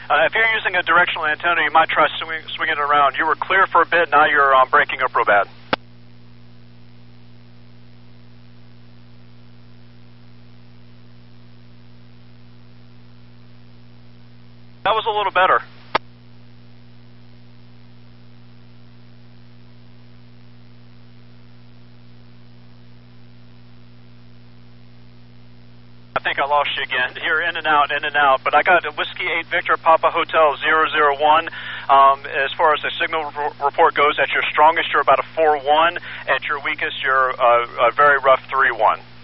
If you're using a directional antenna, you might try swinging it around. You were clear for a bit, now you're breaking up real bad. That was a little better. I think I lost you again. You're in and out, but I got a Whiskey 8 Victor Papa Hotel 001. As far as the signal report goes, at your strongest, you're about a 4-1. At your weakest, you're a very rough 3-1.